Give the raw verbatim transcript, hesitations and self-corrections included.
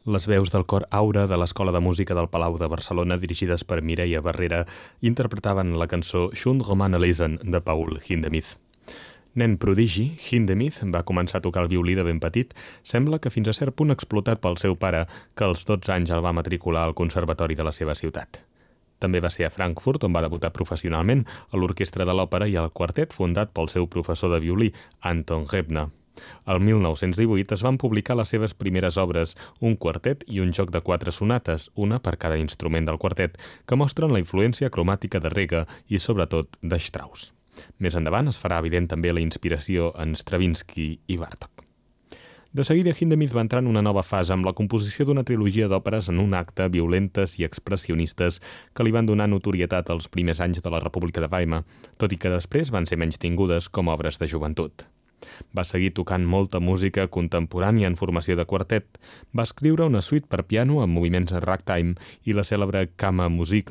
Les veus del cor Aura de l'Escola de Música del Palau de Barcelona, dirigides per Mireia Barrera, interpretaven la cançó Schon Romane lesen de Paul Hindemith. Nen prodigi, Hindemith va començar a tocar el violí de ben petit, sembla que fins a cert punt explotat pel seu pare, que als dotze anys el va matricular al conservatori de la seva ciutat. També va ser a Frankfurt, on va debutar professionalment, a l'orquestra de l'òpera i al quartet fundat pel seu professor de violí, Anton Rebner. El mil nou-cents divuit es van publicar les seves primeres obres, un quartet i un joc de quatre sonates, una per cada instrument del quartet, que mostren la influència cromàtica de Reger i, sobretot, de Strauss. Més endavant es farà evident també la inspiració en Stravinsky i Bartók. De seguida, Hindemith va entrar en una nova fase amb la composició d'una trilogia d'òperes en un acte violentes i expressionistes que li van donar notorietat als primers anys de la República de Weimar, tot i que després van ser menys tingudes com a obres de joventut. Va seguir tocant molta música contemporània en formació de quartet, va escriure una suite per piano amb moviments ragtime i la cèlebre Kammermusik